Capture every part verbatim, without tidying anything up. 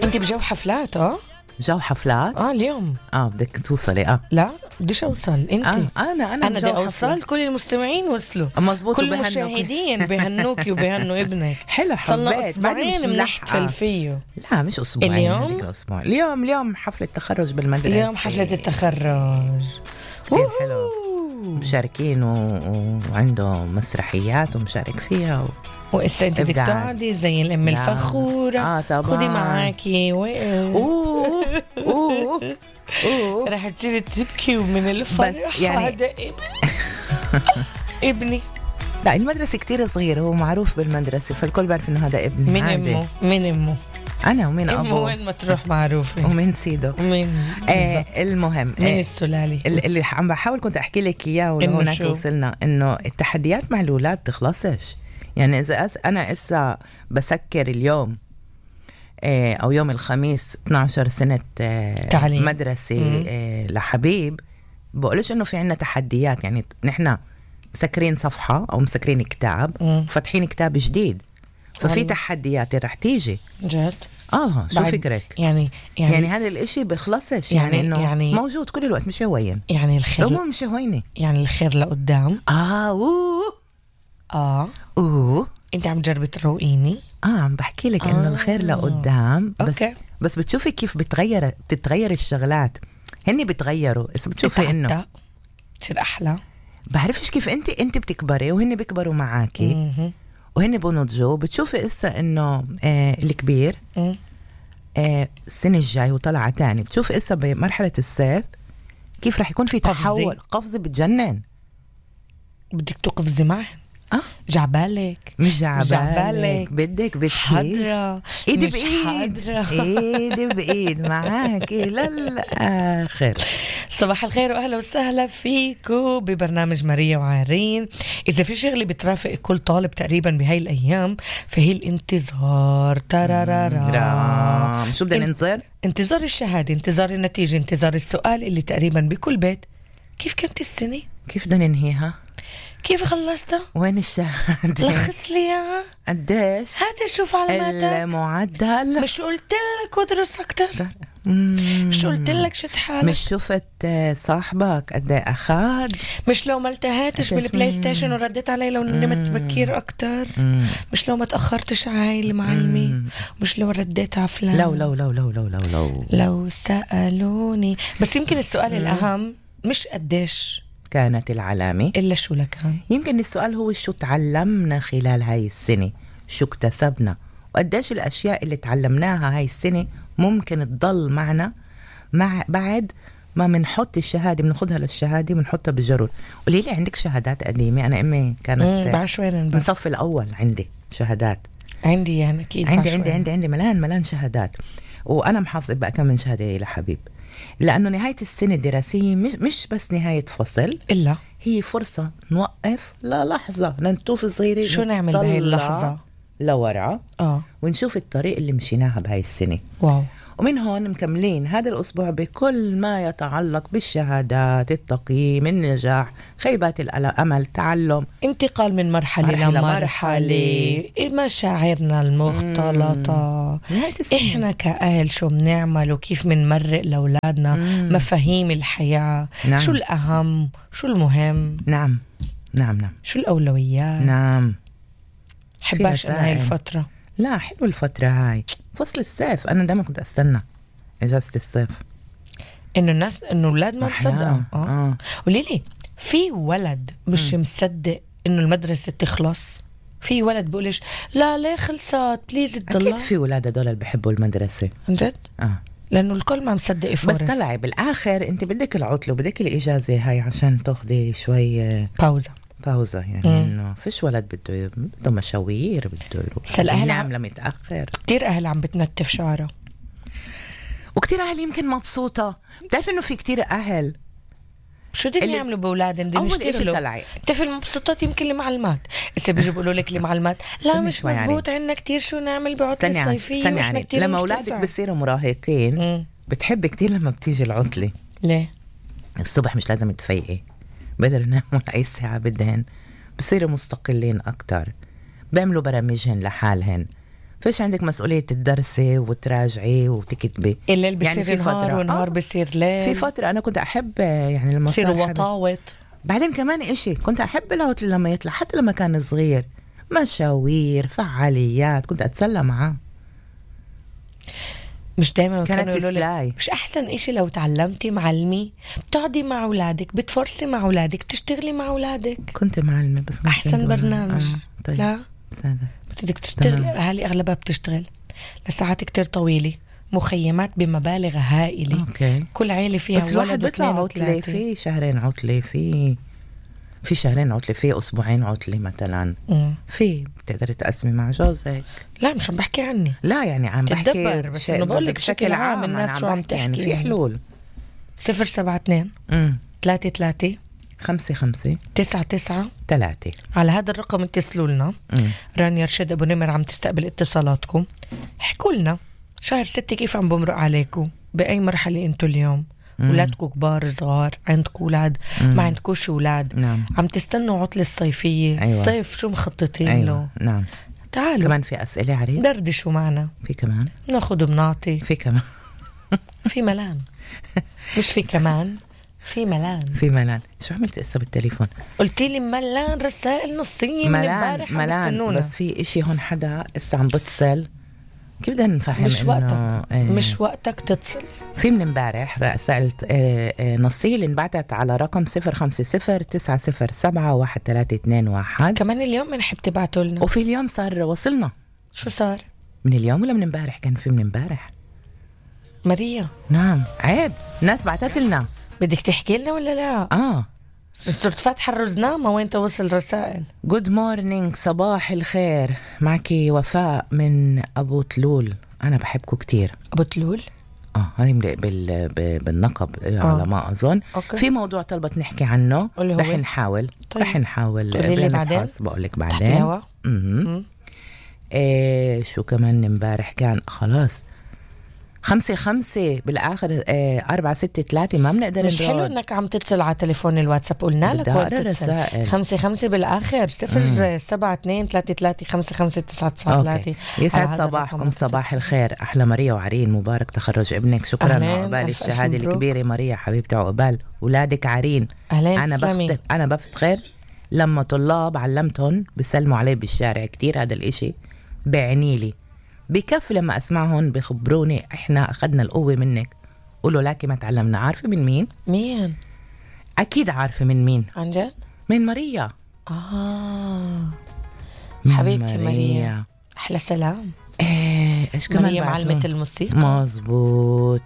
انت بجو حفلات؟ اه جو حفلات اه اليوم اه بدك توصلي اه لا بديش اوصل انت آه انا انا انا بدي بجو اوصل حفلات. كل المستمعين وصلوا مزبوط كل وبهنوك. المشاهدين بهنوكي وبهنوا ابنك حلو صلنا حبيت بعدني مش اسبوعين بنحتفل ملحقة. فيه لا مش اسبوعين اليوم؟ هذيك الاسبوع اليوم اليوم حفلة تخرج بالمدرسة اليوم حفلة التخرج كتير حلو مشاركين و... و... وعنده مسرحيات ومشارك فيها و... وإسا انت بدك إبداع. تقعدي زي الام لا. الفخورة آه طبعاً. خدي معاكي و... اوه اوه اوه رح تصيري تبكي ومن الفرح يعني- هذا ابني ابني لا المدرسة كتير صغيرة هو معروف بالمدرسة فالكل بعرف انه هذا ابني من عادي. امه من امه انا ومين امه ابوه وين ما تروح معروفة ومين سيده من آه المهم من آه السلالة ال- اللي عم بحاول كنت احكي لك اياه إنه ولهونك شو؟ وصلنا انه التحديات مع الاولاد بتخلصش. يعني اذا أس انا اسا بسكر اليوم آه او يوم الخميس اثني عشر سنه آه تعليم. مدرسه آه لحبيب بقولش انه في عنا تحديات. يعني نحن مسكرين صفحه او مسكرين كتاب مم. وفاتحين كتاب جديد ففي والله. تحديات رح تيجي. جد اه شو بعد- فكرك؟ يعني يعني, يعني يعني هذا الاشي بخلصش يعني- يعني انه يعني- موجود كل الوقت مش هوين يعني الخير لو مو مش هويني يعني الخير لقدام اه اوه اه اوه انت عم تجربي تروقيني اه عم بحكي لك انه آه. الخير لقدام بس أوكي. بس بتشوفي كيف بتغير بتتغير الشغلات. هن بتغيروا اذا بتشوفي انه تتعتق، تصير احلى بعرفش كيف انت انت بتكبري وهن بيكبروا معاكي مهم. وهن بنضجوا. بتشوفي اسا انه آه الكبير مم. آه السنه الجاي وطلع تاني. بتشوفي اسا بمرحله الصيف كيف رح يكون في قفزة. تحول قفزه بتجنن. بدك تقفزي معهن اه جعبالك مش جعبالك جعبالك. بدك بدك حضرة ايد مش بايد حضرة. ايد بايد معاكي للاخر. صباح الخير واهلا وسهلا فيكم ببرنامج ماريا وعارين. اذا في شغله بترافق كل طالب تقريبا بهاي الايام فهي الانتظار. ترارارا رام شو بدنا إن- ننتظر؟ انتظار الشهاده، انتظار النتيجه، انتظار السؤال اللي تقريبا بكل بيت. كيف كانت السنه؟ كيف بدنا ننهيها؟ كيف خلصتها؟ وين الشهادة؟ لخص لي اياها، قديش؟ هات شوف علاماتك. المعدل مش قلت لك ودرس اكتر؟ مم. مش قلت لك شد حالك؟ مش شفت آه، صاحبك قد ايه اخذ؟ مش لو ما التهيتش قديش؟ بالبلاي ستيشن ورديت علي لو نمت بكير اكتر؟ مم. مش لو ما تاخرتش على هاي المعلمه؟ مم. مش لو رديت على فلان؟ لو لو لو لو لو لو لو لو سالوني. بس يمكن السؤال الاهم مش قديش كانت العلامة. الا شو لكان. يمكن السؤال هو شو تعلمنا خلال هاي السنة، شو اكتسبنا، وقديش الأشياء اللي تعلمناها هاي السنة ممكن تضل معنا مع بعد ما منحط الشهادة بناخدها للشهادة بنحطها بالجرور. قولي لي عندك شهادات قديمة؟ أنا أمي كانت بعشوين من صف الأول عندي شهادات. عندي يعني اكيد عندي بعشوين. عندي عندي عندي ملان ملان شهادات وأنا محافظة بقى كم من شهادة لحبيب. لأنه نهاية السنة الدراسية مش, مش بس نهاية فصل، الا هي فرصة نوقف للحظة لنطوف صغيرة شو نعمل نطلع بهاي اللحظة؟ لورا اه ونشوف الطريق اللي مشيناها بهاي السنة. واو. ومن هون مكملين هذا الأسبوع بكل ما يتعلق بالشهادات، التقييم، النجاح، خيبات الأمل، تعلم، انتقال من مرحلة, مرحلة لمرحلة، مشاعرنا المختلطة. نهاية السنة. احنا كأهل شو بنعمل وكيف بنمرق لأولادنا مفاهيم الحياة. نعم. شو الأهم، شو المهم، نعم نعم نعم شو الأولويات. نعم. حباش فيها أنا هاي سائل. الفترة. لا حلو الفترة هاي فصل الصيف. أنا دائما كنت أستنى إجازة الصيف. إنه الناس إنه أولاد ما أحلام. تصدق. اه آه. قولي لي في ولد مش مصدق إنه المدرسة تخلص؟ في ولد بقولش لا ليه خلصت بليز أكيد تضلها. في ولاد هدول اللي بحبوا المدرسة. عن جد؟ آه. لأنه الكل ما مصدق بس يفورس. طلعي بالآخر أنت بدك العطلة وبدك الإجازة هاي عشان تاخدي شوي باوزة. باوزة. يعني إنه فيش ولد بده بده مشاوير بده بس الأهل يروح عم- ينام لمتأخر. كتير أهل عم بتنتف شعرها. وكتير أهل يمكن مبسوطة. بتعرف إنه في كتير أهل شو بدهم اللي- يعملوا بأولادهم؟ بدهم أول يشتروا إشي له طلعي. طفل مبسوطات يمكن المعلمات. هسه بيجوا بيقولوا لك المعلمات لا استني مش شوي مزبوط عنا كتير شو نعمل بعطلة استني يعني الصيفية استني وإحنا يعني كتير لما بنشتغل أولادك ساعة. بصيروا مراهقين مم. بتحب كتير لما بتيجي العطلة ليه؟ الصبح مش لازم تفيقي بقدر يناموا أي ساعة بدهن بصيروا مستقلين أكتر بيعملوا برامجهن لحالهن فيش عندك مسؤولية تدرسي وتراجعي وتكتبي. الليل بيصير يعني في نهار فترة والنهار آه بيصير ليل. في فترة أنا كنت أحب يعني لما بصير صار حبل- وطاوط. بعدين كمان إشي كنت أحب العطل لما يطلع، حتى لما كان صغير، مشاوير فعاليات كنت أتسلى معاه. مش دايما كانت كانوا يقولوا لك تسلاي. مش احسن اشي لو تعلمتي معلمي بتقعدي مع اولادك بتفرسي مع اولادك بتشتغلي مع اولادك. كنت معلمة بس ما احسن كنت ولا- برنامج. آه. طيب. لا سادة. بدك تشتغلي. تمام. الاهالي اغلبها بتشتغل لساعات كتير طويلة، مخيمات بمبالغ هائلة. أوكي. كل عيلة فيها بس الواحد ولد بيطلع واثنين عطلة وثلاثة. في شهرين، عطلة في في شهرين عطلة، في أسبوعين عطلة مثلا، مم. في بتقدر تقسمي مع جوزك. لا مش عم بحكي عني. لا يعني عم بحكي تتدبر، بس شيء- إنه بقول لك بشكل عام أنا الناس شو عم بحكي يعني تحكي في يعني. حلول. صفر سبعة اثنين امم ثلاثة ثلاثة خمسة خمسة تسعة تسعة. ثلاثة. على هذا الرقم اتصلوا لنا. امم رانيا رشيد ابو نمر عم تستقبل اتصالاتكم. احكوا لنا شهر ستة كيف عم بمرق عليكم، باي مرحله انتوا اليوم، اولادكم كبار صغار، عندكم اولاد ما عندكوش اولاد، نعم. عم تستنوا عطله الصيفيه. أيوة. الصيف شو مخططين أيوة. له؟ نعم. تعالوا كمان في أسئلة عريض. دردشوا معنا، في كمان ناخد وبنعطي. في كمان في ملان مش في كمان في ملان. في ملان. شو عملت هسه بالتليفون؟ قلتي لي ملان رسائل نصيه من ملان امبارح عم ملان يستنونا. بس في إشي هون حدا هسه عم بتصل. كيف بدنا نفهم مش إنه وقتك إيه. مش وقتك تتصل. في من امبارح رسائل آه، آه، نصية اللي انبعتت على رقم صفر خمسة صفر تسعة صفر سبعة واحد ثلاثة اثنين واحد. كمان اليوم بنحب تبعتوا لنا. وفي اليوم صار وصلنا. شو صار؟ من اليوم ولا من امبارح؟ كان في من امبارح. ماريا نعم عيب، ناس بعتت لنا. بدك تحكي لنا ولا لا؟ اه صرت فاتحة الرزنامة وين توصل رسائل. جود مورنينج، صباح الخير، معكي وفاء من أبو تلول. أنا بحبكم كتير. أبو تلول. اه هاي بال... بال... بالنقب آه. على ما أظن. أوكي. في موضوع طلبت نحكي عنه، اللي هو؟ رح نحاول طيب. رح نحاول تقولي لي بعدين؟ بقول لك تحت بعدين. الهوا. امم إيه شو كمان امبارح كان خلاص خمسة خمسة بالآخر. إيه أربعة ستة ثلاثة ما بنقدر مش حلو نرد. انك عم تتصل على تليفون الواتساب، قلنا لك بدي وين أقرأ تتصل. رسائل. خمسة خمسة بالاخر صفر سبعة اثنين ثلاثة ثلاثة خمسة خمسة تسعة تسعة ثلاثة. أوكي. يسعد صباحكم، صباح الخير. أحلى ماريا وعرين، مبارك تخرج ابنك. شكرا أهلين، عقبال ألف الشهادة مبروك. الكبيرة ماريا حبيبتي، عقبال أولادك عرين. أهلين أنا تسلمي. بفتخر أنا بفتخر لما طلاب علمتهم بسلموا علي بالشارع كتير. هذا الإشي بعني لي، بكفي لما أسمعهم بخبروني إحنا أخذنا القوة منك. قولوا لكن ما تعلمنا. عارفة من مين؟ مين؟ أكيد عارفة من مين. عن جد؟ من ماريا. اه من حبيبتي ماريا. احلى سلام. إيه إيش كمان ماريا بعتهم؟ معلمة الموسيقى. مظبوط.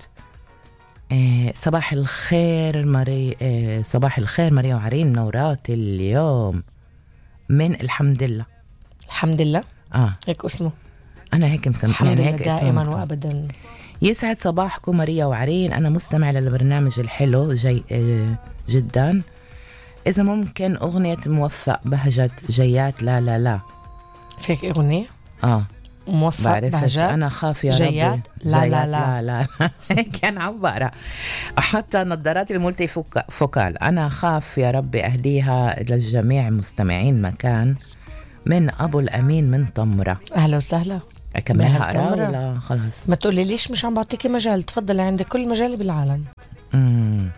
إيه صباح الخير ماري. إيه صباح الخير ماريا وعرين، منورات اليوم من الحمد لله. الحمد لله. اه هيك اسمه. انا هيك مسمى الحمد يعني لله هيك دائما اسمه. وابدا. يسعد صباحكم ماريا وعرين، انا مستمع للبرنامج الحلو جي آه جدا. اذا ممكن اغنية موفق بهجت جيات لا لا لا. فيك اغنية اه موفق بعرفش. بهجات انا خاف يا جيات ربي. لا جيات لا لا. لا لا هيك انا عم بقرا. حتى نظارات المولتي فوك... فوكال انا خاف يا ربي اهديها للجميع مستمعين مكان. من ابو الامين من طمرة. اهلا وسهلا. اكملها من اقرا طمرة. ولا خلص؟ ما تقولي ليش مش عم بعطيكي مجال، تفضلي عندك كل مجال بالعالم. امم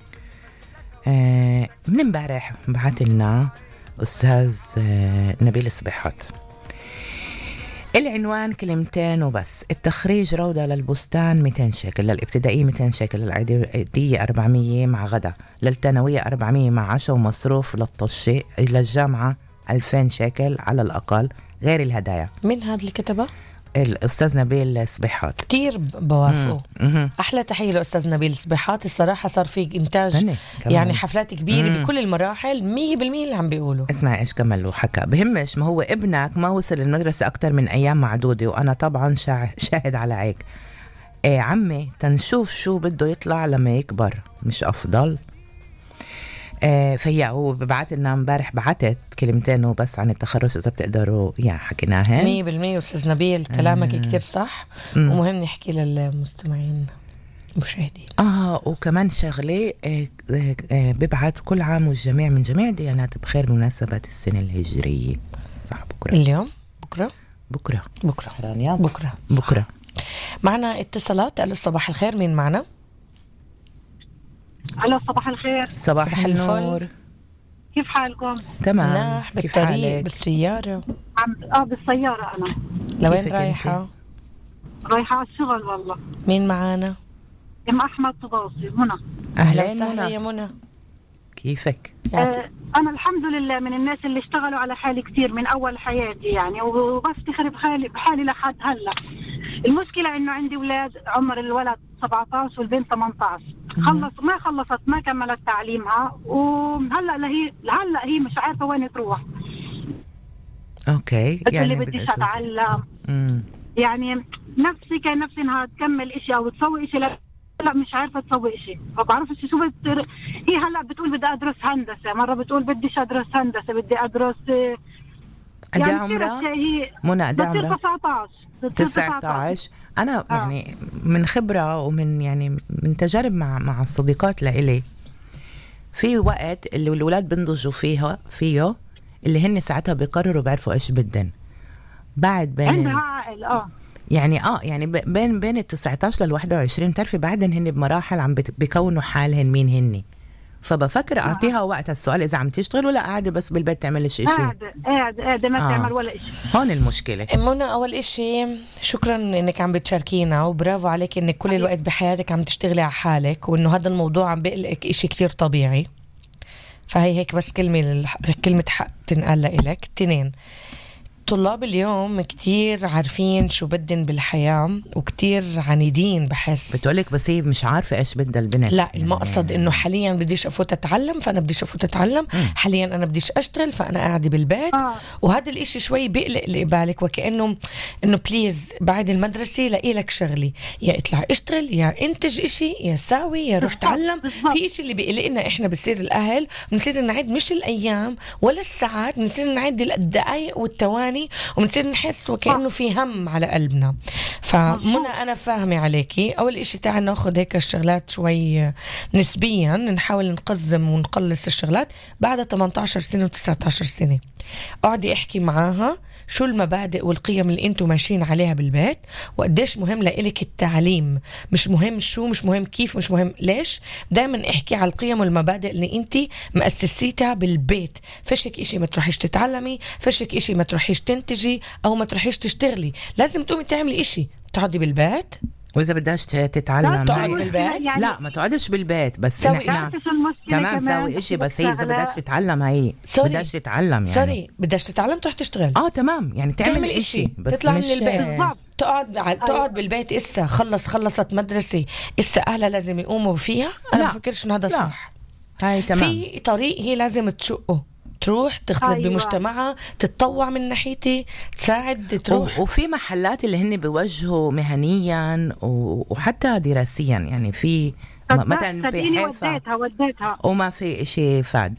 آه من امبارح بعت لنا استاذ آه نبيل صبيحات. العنوان كلمتين وبس. التخريج روضة للبستان مئتين شيكل، للابتدائية مئتين شيكل، للإعدادية أربعمية مع غدا، للثانوية أربعمية مع عشاء ومصروف للطشي، للجامعة ألفين شيكل على الأقل غير الهدايا. مين هذا اللي كتبه؟ الأستاذ نبيل صبيحات. كتير بوافقه. مم. أحلى تحية لأستاذ نبيل صبيحات. الصراحة صار في إنتاج استني كمان. يعني حفلات كبيرة مم. بكل المراحل مية بالمية اللي عم بيقولوا. اسمع ايش كمل وحكى. بهمش ما هو ابنك ما وصل المدرسة أكتر من أيام معدودة، وأنا طبعا شا... شاهد على هيك. ايه عمي تنشوف شو بده يطلع لما يكبر، مش أفضل؟ آه فهي هو ببعت لنا امبارح، بعتت كلمتين وبس عن التخرج إذا بتقدروا يعني حكيناهن مية بالمية. أستاذ نبيل كلامك آه. كتير صح. مم. ومهم نحكي للمستمعين المشاهدين. اه وكمان شغلة آه آه آه ببعت كل عام والجميع من جميع ديانات بخير بمناسبة السنة الهجرية. صح بكرة اليوم بكرة بكرة بكرة رانيا بكرة بكرة. معنا اتصالات. ألو صباح الخير، مين معنا؟ ألو صباح الخير. صباح, صباح النور. كيف حالكم؟ تمام. مناح. كيف بالطريق حالك؟ بالسيارة؟ عم اه بالسيارة أنا. لوين كيفك رايحة؟ أنت؟ رايحة على الشغل والله. مين معانا؟ ام أحمد طباصي منى. أهلا أهلا وسهلا يا منى، منى. كيفك؟ يعطي- آه أنا الحمد لله من الناس اللي اشتغلوا على حالي كتير من أول حياتي يعني، وبفتخر بحالي بحالي لحد هلا. المشكلة إنه عندي أولاد، عمر الولد سبعة عشر والبنت ثمانية عشر. خلص ما خلصت ما كملت تعليمها، وهلا هي هلا هي مش عارفة وين تروح. أوكي يعني اللي بديش بدأت- أتعلم مم. يعني نفسي كان نفسي انها تكمل اشي او تسوي اشي، لا لا مش عارفه تسوي اشي، ما بعرفش شو بت... هي هلا بتقول بدي ادرس هندسه، مره بتقول بديش ادرس هندسه بدي ادرس قد يعني عمرها؟ هي منى قد بتصير عمرها؟ تسعة عشر تسعة عشر. أنا آه. يعني من خبرة ومن يعني من تجارب مع مع الصديقات لإلي، في وقت اللي الأولاد بنضجوا فيها فيه اللي هن ساعتها بيقرروا بيعرفوا إيش بدن بعد بين عندها عائل اه يعني اه يعني بين بين ال تسعة عشر لل واحد وعشرين بتعرفي بعدين هن بمراحل عم بيكونوا حالهن مين هن، فبفكر اعطيها وقت السؤال اذا عم تشتغل ولا قاعده بس بالبيت تعملش شيء. قاعده قاعده قاعده ما آه. تعمل ولا شيء. هون المشكله. منى، أول إشي شكرا إنك عم بتشاركينا، وبرافو عليك إنك كل الوقت بحياتك عم تشتغلي على حالك، وإنه هذا الموضوع عم بقلقك إشي كتير طبيعي. فهي هيك بس كلمة كلمة حق تنقال لإلك. تنين، طلاب اليوم كتير عارفين شو بدن بالحياة وكتير عنيدين بحس. بتقولك بس هي مش عارفة إيش بدها البنت. لا المقصد إنه حاليا بديش أفوت أتعلم فأنا بديش أفوت أتعلم، حاليا أنا بديش أشتغل فأنا قاعدة بالبيت. آه. وهذا الإشي شوي بيقلق اللي بالك، وكأنه إنه بليز بعد المدرسة لاقي لك شغلي، يا اطلع اشتغل يا انتج إشي يا ساوي يا روح تعلم. في إشي اللي بيقلقنا إحنا بصير الأهل، بنصير نعد مش الأيام ولا الساعات، بنصير نعد الدقايق والثواني، وبنصير نحس وكأنه في هم على قلبنا. فمنى أنا فاهمة عليكي. أول إشي تعال ناخد هيك الشغلات شوي نسبيا، نحاول نقزم ونقلص الشغلات. بعد ثمانية عشر سنة و تسعة عشر سنة اقعدي احكي معاها شو المبادئ والقيم اللي انتوا ماشيين عليها بالبيت، وقديش مهم لإلك التعليم. مش مهم شو، مش مهم كيف، مش مهم ليش. دايما احكي على القيم والمبادئ اللي انتي مؤسسيتها بالبيت. فشك اشي ما تروحيش تتعلمي، فشك اشي ما تروحيش تنتجي او ما تروحيش تشتغلي. لازم تقومي تعملي اشي، تقعدي بالبيت. وإذا بدهاش تتعلم تقعدي بالبيت. يعني لا ما تقعدش بالبيت بس سوي نحن إشي. تمام سوي إشي، بس هي إذا بدهاش تتعلم هي سوري. بدهاش تتعلم يعني سوري بدهاش تتعلم تروح تشتغل. اه تمام يعني تعمل, تعمل إشي, إشي بس تطلع من مش البيت. بالضبط. تقعد ع- تقعد بالبيت. إسا خلص خلصت مدرسة إسا أهلها لازم يقوموا فيها. أنا لا. بفكرش إن هذا لا. صح. هاي تمام. في طريق هي لازم تشقه، تروح تختلط أيوة. بمجتمعها، تتطوع من ناحيتي، تساعد تروح. و- وفي محلات اللي هن بيوجهوا مهنيا و- وحتى دراسيا يعني في م- مثلا صدقيني بحيفا وديتها وديتها وما في إشي فاد.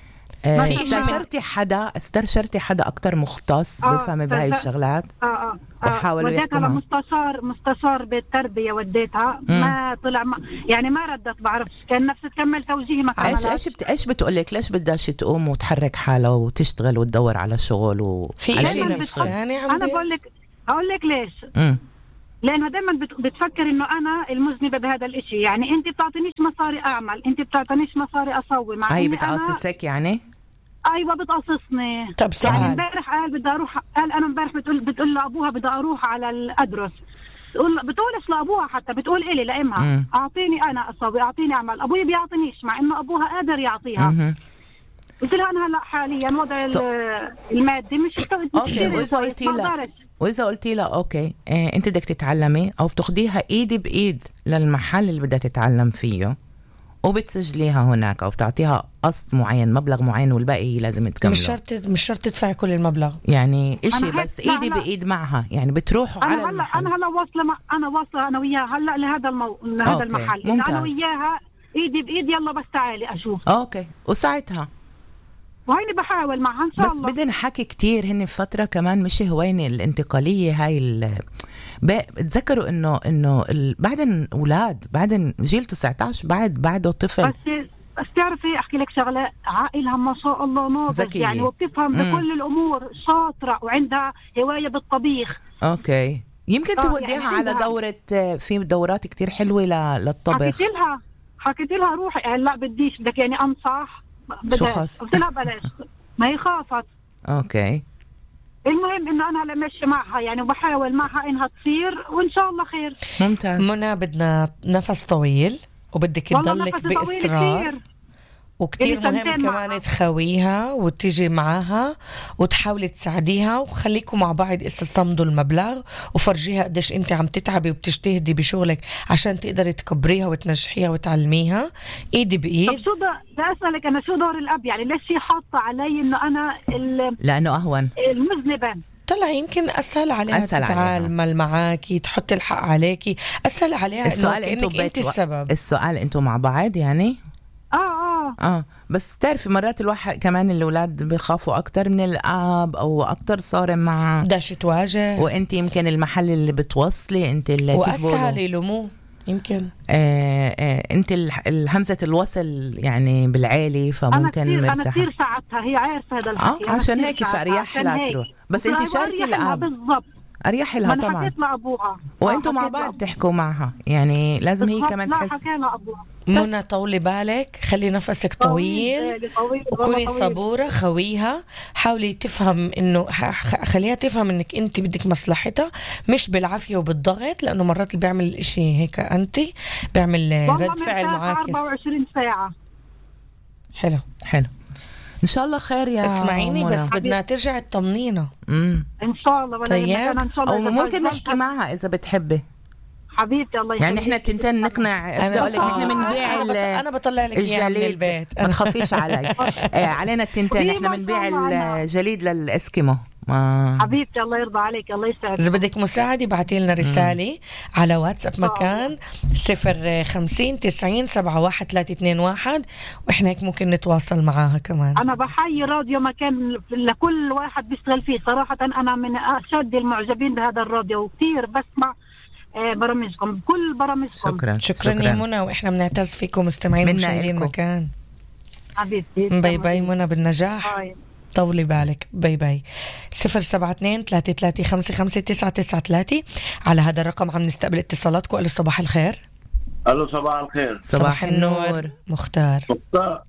آه، في إشي استشرتي حدا استشرتي حدا أكتر مختص آه، بفهم بهاي استشر- الشغلات اه اه وحاولوا وديتها يحكوا معه. لمستشار مستشار بالتربيه وديتها ما طلع ما يعني ما ردت، بعرفش كان نفسها تكمل توجيهي ما ايش كملت. ايش بت... ايش بتقولك ليش بدهاش تقوم وتحرك حالها وتشتغل وتدور على شغل و... في على إشي دايماً نفساني عم انا بي- بقول لك هقول لك ليش. امم لانه دائما بت- بتفكر انه انا المذنبه بهذا الاشي، يعني انت بتعطينيش مصاري اعمل، انت بتعطينيش مصاري اسوي مع هاي إني أنا- بتقصصك يعني. ايوه بتقصصني. طب سؤال. يعني امبارح قال بدي اروح، قال انا امبارح بتقول بتقول لابوها بدي اروح على الادرس، بتقول بتقولش لابوها حتى بتقول الي لامها مم. اعطيني انا اسوي اعطيني اعمل، ابوي بيعطينيش مع انه ابوها قادر يعطيها. مهم. قلت لها انا هلا حاليا وضع So- ال- المادي مش اوكي كتير واذا كويس، قلتي ما لها بقدرش. واذا قلتي لها اوكي إيه انت بدك تتعلمي او بتاخديها ايد بايد للمحل اللي بدها تتعلم فيه وبتسجليها هناك او بتعطيها قسط معين مبلغ معين والباقي هي لازم تكمله. مش شرط مش شرط تدفع كل المبلغ. يعني اشي أنا بس هلا- ايدي هلا- بايد معها، يعني بتروحوا على انا هلا المحل. انا هلا واصله مع انا واصله انا وياها هلا لهذا المو... لهذا أوكي، المحل إنه ممتاز. انا وياها ايدي بايد، يلا بس تعالي اشوف، اوكي وساعتها وهيني بحاول معها ان شاء بس الله. بدنا حكي كتير. هن فترة كمان مش هوين الانتقالية هاي ال... بتذكروا انه انه ال... بعدين اولاد بعدين جيل تسعة عشر بعد بعده طفل. بس بس تعرفي بتعرفي احكي لك شغله، عائلها ما شاء الله ناضج ذكية. يعني، وبتفهم مم. بكل الامور، شاطره وعندها هوايه بالطبيخ. اوكي، يمكن آه، توديها يعني على عندها- دورة، في دورات كتير حلوة ل- للطبخ. حكيت لها حكيت لها روحي، قال لا بديش، بدك يعني انصح. شو بدك. خص؟ قلت لها بلاش، ما هي خافت. اوكي، المهم انه انا هلا ماشي معها يعني، وبحاول معها انها تصير، وان شاء الله خير. ممتاز. منى بدنا نفس طويل، وبدك والله تضلك نفسي طويل بإصرار، كتير. وكتير إلي مهم سنتين كمان معها. تخاويها وتيجي معاها وتحاولي تساعديها، وخليكم مع بعض استثمدوا المبلغ، وفرجيها قديش انت عم تتعبي وبتجتهدي بشغلك عشان تقدري تكبريها وتنجحيها وتعلميها ايد طب بايد. شو دور، بدي اسالك انا، شو دور الاب يعني؟ ليش هي حاطه علي انه انا ال- لأنه أهون. المذنبه؟ طلع يمكن اسهل عليها أسهل تتعامل معاكي، تحط الحق عليكي، اسهل عليها انه السؤال انتوا كأنك انت بيت السبب. السؤال انتوا مع بعض يعني؟ اه اه اه بس بتعرفي مرات الواحد كمان الأولاد بيخافوا أكتر من الأب، أو أكتر صارم معه، بدهاش تواجه، وانت يمكن المحل اللي بتوصلي انت اللي واسهل يلوموه يمكن. آه آه انت الح- الهمزة الوصل يعني بالعالي، انا فممكن كثير انا مرتاحة. كثير ساعدتها، هي عارفه هذا اه الحكي. أنا عشان كتير هيك ساعدتها، فأريح عشان لها هيك. تروح، بس وأنا انت شاركي أريح لها الأب، بالضبط. أريح ما لها أنا طبعا، حكيت لأبوها. وانتوا آه، مع حكيت بعض لأبوها. تحكوا معها يعني، لازم هي بالضبط. كمان لا تحس. حكى لأبوها. منى طولي بالك، خلي نفسك طويل، بالي، طويل وكوني والله طويل. صبورة، خويها، حاولي تفهم انه ح- ح- خليها تفهم انك انت بدك مصلحتها، مش بالعافية وبالضغط، لانه مرات اللي بيعمل الاشي هيك انت بيعمل والله رد فعل مرتاحة معاكس. أربعة وعشرين ساعة. حلو، حلو، ان شاء الله خير يا اسمعيني منى. بس بدنا ترجع تطمنينا. امم إن شاء الله. ولا طيب. يهمك، أنا إن شاء الله او إذا ممكن فزلت- نحكي معها اذا بتحبي حبيبتي الله يعني، يخليك. احنا التنتين نقنع. ايش بدي اقول لك، نحن بنبيع أنا بط- ال- انا بطلع لك اياها من الجليد. البيت. ما تخافيش علي. آه علينا التنتين، وهي احنا ما بنبيع شاء الله عنها. الجليد للاسكيمو. ما حبيبتي الله يرضى عليك، الله يسعدك. إذا بدك مساعدة بعتي لنا رسالة على واتساب مكان صفر خمسين تسعين سبعة واحد ثلاثة اثنين واحد، وإحنا هيك ممكن نتواصل معاها كمان. أنا بحيي راديو مكان لكل واحد بيشتغل فيه صراحة. أنا من أشد المعجبين بهذا الراديو، وكثير بسمع آه، برامجكم، كل برامجكم. شكرا شكرا يا منى، وإحنا بنعتز فيكم مستمعين منا ومشاهدين إلكم. مكان. حبيبتي باي باي منى، بالنجاح. باي. طولي بالك. باي باي. صفر سبعة اثنين ثلاثة ثلاثة خمسة خمسة تسعة تسعة ثلاثة. على هذا الرقم عم نستقبل اتصالاتكم. ألو صباح الخير. الو صباح الخير. صباح النور. مختار. مختار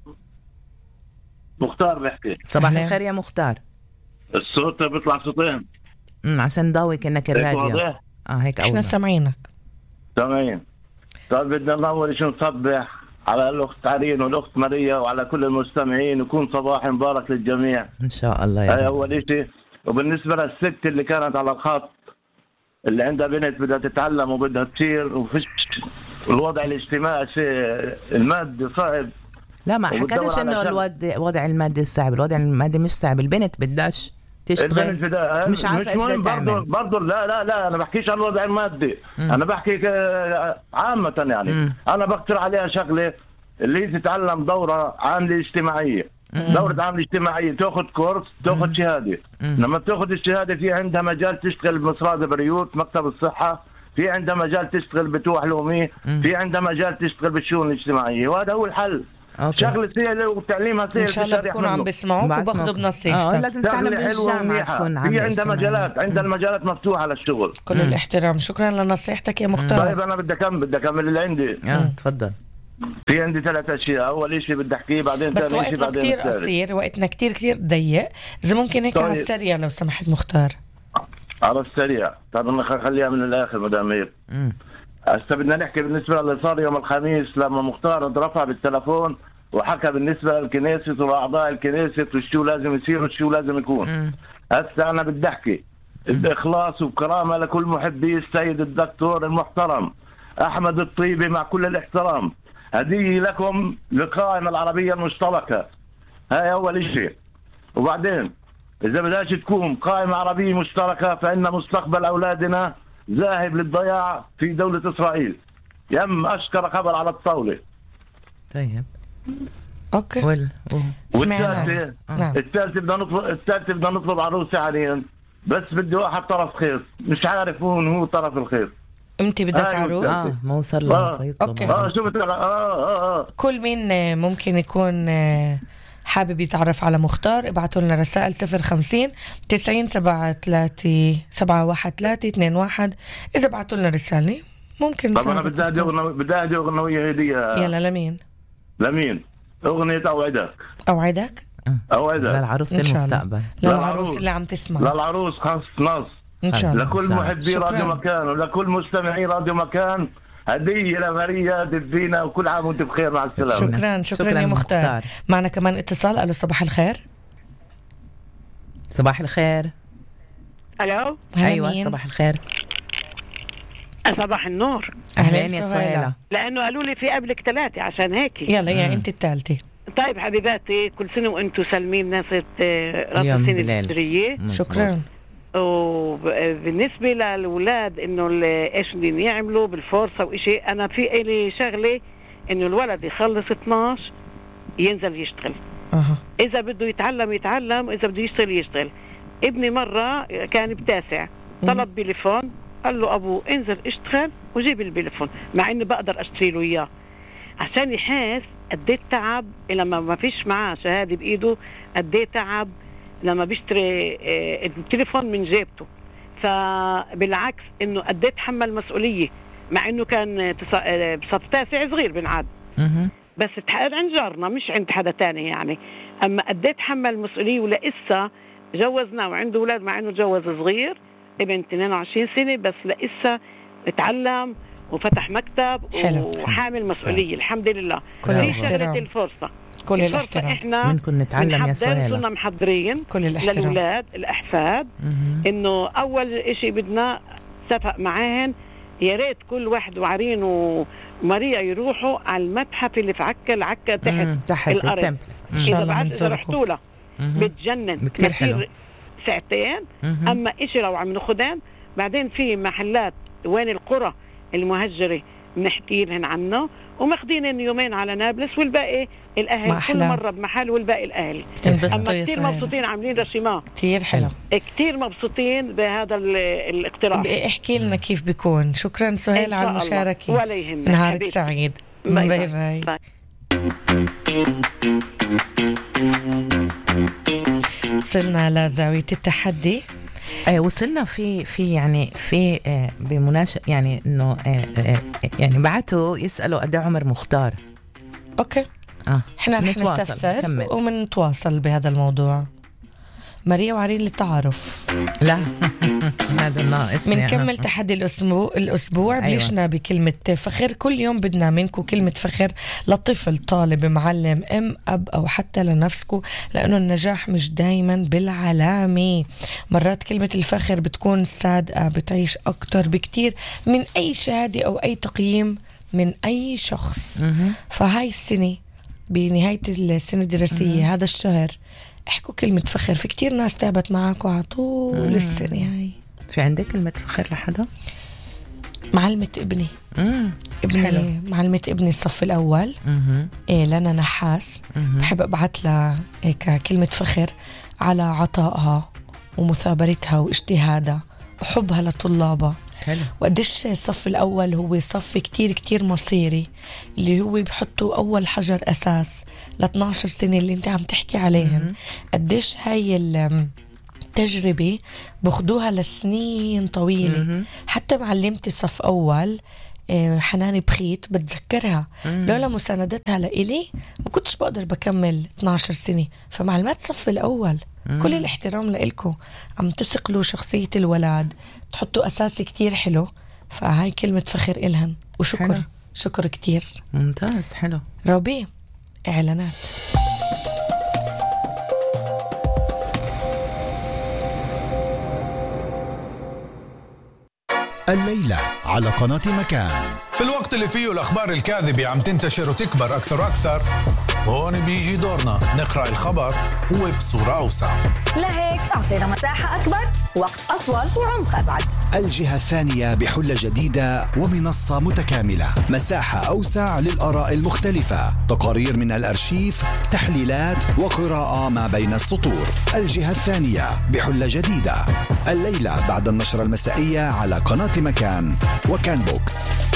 مختار بحكي. صباح أهلا. الخير يا مختار. الصوت بيطلع صوتين. امم عشان ضاوي كأنك هيك الراديو. واضح؟ اه هيك احنا اول سامعينك. تمام. طيب بدنا اول شيء نصبح على الاخت عرين والاخت ماريا وعلى كل المستمعين، يكون صباح مبارك للجميع. ان شاء الله يا هاي رب. اول شيء. وبالنسبه للست اللي كانت على الخط، اللي عندها بنت بدها تتعلم وبدها تصير، وفيش الوضع الاجتماعي شيء المادي صعب. لا ما وبتدور حكيتش على انه شغل. الوضع الوضع المادي صعب، الوضع المادي مش صعب، البنت بدهاش البنت تشتغل، بدها مش عارفه ايش بدها برضه تعمل. برضه لا لا لا انا بحكيش عن الوضع المادي. انا بحكي ك- عامة يعني. مم. انا بقترح عليها شغله، اللي هي تتعلم دوره عامله اجتماعيه. دوره عامله اجتماعيه، تاخذ كورس، تاخذ شهاده. لما بتاخذ الشهاده في عندها مجال تشتغل بمصراد بريوت مكتب الصحه، في عندها مجال تشتغل بتوح لومي، في عندها مجال تشتغل بالشؤون الاجتماعيه، وهذا هو الحل. أوكي. شغله سهله وتعليمها سهل. إن شاء الله بتريح بيكونوا عم منه. بيسمعوك بعد وباخذوا اسمك. اه بنصيحتك. لازم تتعلم شغلة حلوة بالجامعه ومنيحة. تكون في عامله عندها اجتماعية. مجالات، عندها المجالات مفتوحة للشغل. كل الاحترام. شكرا لنصيحتك يا مختار. طيب أنا بدي أكمل بدي أكمل اللي عندي. اه تفضل. في عندي ثلاث أشياء، أول شيء بدي أحكيه، بعدين بس ثاني شيء، وقتنا بعدين كتير الثالث. قصير، وقتنا كتير كتير ضيق. إذا ممكن هيك طيب. على السريع لو سمحت مختار. على السريع. طب أنا خليها من الآخر مدام هيك. امم هسه بدنا نحكي بالنسبة اللي صار يوم الخميس، لما مختار رفع بالتلفون وحكى بالنسبة للكنيست وأعضاء الكنيست وشو لازم يصير وشو لازم يكون. مم. هسه أنا بدي أحكي بإخلاص وبكرامة لكل محبي السيد الدكتور المحترم أحمد الطيبي، مع كل الاحترام، هدية لكم لقائمة العربية المشتركة. هاي أول شيء. وبعدين إذا بدهاش تكون قائمة عربية مشتركة، فإن مستقبل أولادنا ذاهب للضياع في دولة إسرائيل. يم أشكر خبر على الطاولة. طيب أوكي. وال سمعنا. والثالثة نعم. الثالثة بدنا نطلب الثالثة بدنا نطلب عروسة حاليا، بس بدي واحد طرف خيط، مش عارف هون هو طرف الخيط. انت بدك أيوة. عروس؟ اه ما وصل له آه. يطلب أوكي. اه عروس. شفت اه اه اه كل مين آه، ممكن يكون آه، حابب يتعرف على مختار ابعتوا لنا رسائل صفر خمسين تسعين سبعة ثلاثة سبعة واحد ثلاثة اثنين واحد. إذا بعتوا لنا رسالة ممكن طب انا نساعدك بدي ادي مختار. أغنية- بدي ادي اغنيه هديه. يلا لمين؟ لمين؟ اغنيه اوعدك. أوعدك اوعدك للعروس إن شاء الله. المستقبل. للعروس للعروس. اللي عم تسمع للعروس خاص نص إن شاء الله. لكل إن شاء الله. محبي شكراً. راديو مكان ولكل مستمعي راديو مكان هديه لماريا دفينا وكل عام وانت بخير. مع السلامه. شكرا شكرا, شكراً يا مختار. مختار. معنا كمان اتصال. ألو صباح الخير. صباح الخير. الو هلا ايوه مين؟ صباح الخير. صباح النور. اهلين أهلين يا سهيلة. سهيلة. لانه قالوا لي في قبلك ثلاثه عشان هيك. يلا يا أنت الثالثة. طيب حبيباتي كل سنه وانتم سالمين ناسة آه، راس يوم السنه بليل. الهجريه. مزبوط. شكرا. وبالنسبه للاولاد انه ال- ايش بدهم يعملوا بالفرصه وإشي، انا في لي شغله انه الولد يخلص اثناشر ينزل يشتغل. أها اذا بده يتعلم يتعلم واذا بده يشتغل يشتغل. ابني مره كان بتاسع طلب بليفون قال له ابوه انزل اشتغل وجيب البليفون، مع اني بقدر اشتري له اياه عشان يحس قد ايه تعب لما ما فيش معاه شهاده بايده، قد ايه تعب لما بيشتري آه، التليفون من جيبته. فبالعكس انه قد ايه تحمل مسؤوليه، مع انه كان تسا- آه، بصف تاسع صغير بنعاد، مهم. بس اتحقق عند جارنا مش عند حدا تاني يعني. اما قد ايه تحمل مسؤوليه ولسه جوزنا وعنده اولاد، مع انه جوز صغير ابن اثنين وعشرين سنه، بس لسه اتعلم وفتح مكتب حلو. وحامل مسؤوليه. الحمد لله. كل في الاحترام. شغله الفرصه كل الفرصة الاحترام. احنا منكم نتعلم يا بنحضر، سهيلة. صرنا محضرين كل الاحترام. للأولاد الأحفاد مهم. إنه أول إشي بدنا اتفق معاهن يا ريت كل واحد وعرين وماريا يروحوا على المتحف اللي في عكا العكا تحت مم. تحت الأرض. التمبل. إن شاء إذا الله بعد إذا بنزوركم. رحتوا له مهم. بتجنن كتير حلو. بصير ساعتين. مهم. أما إشي لو عم ناخدين بعدين في محلات وين القرى المهجرة بنحكي لهن عنه، وماخدين يومين على نابلس والباقي مع الأهل، كل أحلام. مرة بمحل والباقي الأهل. انبسطوا أما يا كتير سهيلة. مبسوطين عاملين رسيمات كتير حلو. كتير مبسوطين بهذا ال- الاقتراح. احكي لنا كيف بيكون. شكرا سهيل على إن شاء الله. المشاركة. ولا يهمك نهارك حبيبتي. سعيد. باي باي باي. باي. باي. وصلنا لزاوية التحدي. آه وصلنا في في يعني في آه بمناسبة يعني انه آه آه يعني بعتوا يسألوا قد إيه عمر مختار. اوكي اه احنا رح نتواصل. نستفسر كمل. ومنتواصل بهذا الموضوع. ماريا وعرين للتعارف. لا هذا ناقص. منكمل تحدي الأسبوع الأسبوع أيوة. بلشنا بكلمة فخر. كل يوم بدنا منكم كلمة فخر لطفل، طالب، معلم، أم، أب، أو حتى لنفسكم، لأنه النجاح مش دايما بالعلامة. مرات كلمة الفخر بتكون صادقة، بتعيش أكتر بكتير من أي شهادة أو أي تقييم من أي شخص. فهاي السنة بنهاية السنة الدراسية هذا الشهر احكوا كلمة فخر. في كتير ناس تعبت معاكم على طول السنة هاي. في عندك كلمة فخر لحدا؟ معلمة ابني امم ابني حلو. معلمة ابني الصف الأول اها إيه لنا نحاس. بحب أبعت لها هيك كلمة فخر على عطائها ومثابرتها واجتهادها وحبها لطلابها. حلو. وقديش الصف الأول هو صف كتير كتير مصيري، اللي هو بحطوا أول حجر أساس ل اثنعش سنة اللي انت عم تحكي عليهم. قديش هاي التجربة بخدوها لسنين طويلة. حتى معلمتي صف أول إيه، حنان بخيت بتذكرها لولا مساندتها لإلي ما كنتش بقدر بكمل اثنعش سنة. فمعلمات صف الأول كل الاحترام لإلكم، عم تسقلوا شخصية الولد، تحطوا أساس كتير حلو. فهاي كلمة فخر إلهن وشكر. حلو. شكر كتير. ممتاز. حلو. روبي إعلانات. الليلة على قناة مكان. في الوقت اللي فيه الأخبار الكاذبة عم تنتشر وتكبر أكثر وأكثر، هون بيجي دورنا نقرأ الخبر وبصورة أوسع. لهيك أعطينا مساحة أكبر، وقت أطول وعمق أبعد. الجهة الثانية بحلة جديدة ومنصة متكاملة، مساحة أوسع للآراء المختلفة، تقارير من الأرشيف، تحليلات وقراءة ما بين السطور. الجهة الثانية بحلة جديدة الليلة بعد النشرة المسائية على قناة مكان وكان بوكس.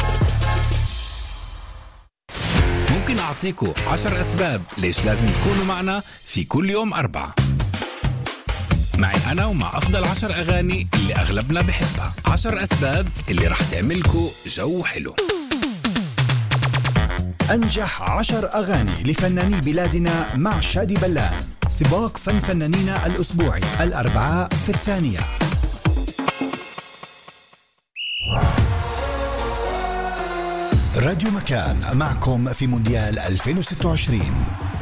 ممكن أعطيكم عشر أسباب ليش لازم تكونوا معنا في كل يوم أربعة، معي أنا ومع أفضل عشر أغاني اللي أغلبنا بحبها. عشر أسباب اللي رح تعملكوا جو حلو. أنجح عشر أغاني لفناني بلادنا مع شادي بلان، سباق فن فنانينا الأسبوعي الأربعاء في الثانية. راديو مكان معكم في مونديال ألفين وستة وعشرين.